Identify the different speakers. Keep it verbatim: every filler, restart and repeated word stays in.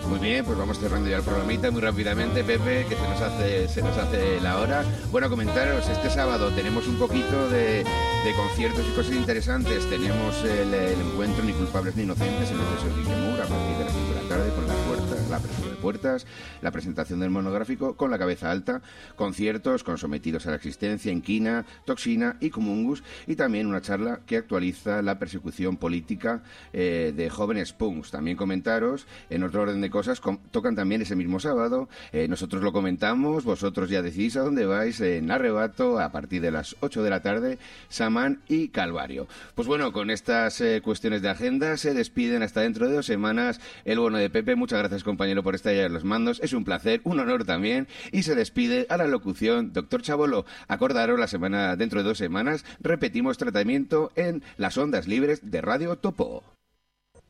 Speaker 1: Muy bien, pues vamos cerrando ya el programita muy rápidamente, Pepe, que se nos hace, se nos hace la hora. Bueno, comentaros, este sábado tenemos un poquito de, de conciertos y cosas interesantes. Tenemos el, el encuentro Ni culpables ni inocentes en el Museo de Guillemur a partir de las cinco de la tarde con la puerta, la apertura de puertas, la presentación del monográfico con la cabeza alta, conciertos con Sometidos a la existencia, Inquina, Toxina y Comungus, y también una charla que actualiza la persecución política eh, de jóvenes punks. También comentaros, en otro orden de cosas, com- tocan también ese mismo sábado, eh, nosotros lo comentamos, vosotros ya decidís a dónde vais, en Arrebato, a partir de las ocho de la tarde, Samán y Calvario. Pues bueno, con estas eh, cuestiones de agenda se despiden hasta dentro de dos semanas el bono de Pepe. Muchas gracias, compañero, por estar allá en los mandos, es un placer, un honor también, y se despide a la locución doctor Chabolo. Acordaros, la semana dentro de dos semanas repetimos tratamiento en las ondas libres de Radio Topo.